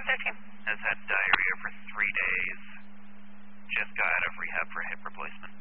Has had diarrhea for 3 days. Just got out of rehab for hip replacement.